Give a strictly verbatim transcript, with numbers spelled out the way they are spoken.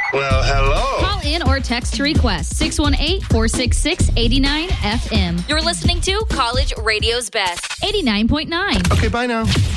Well, hello. Call in or text to request six one eight, four six six, eight nine F M. You're listening to College Radio's Best. eighty-nine point nine. Okay, bye now.